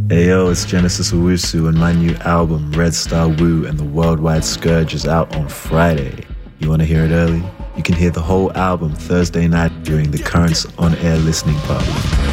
Hey yo, it's Genesis Owusu, and my new album, Red Star Woo and the Worldwide Scourge, is out on Friday. You want to hear it early? You can hear the whole album Thursday night during the Currents On Air listening party.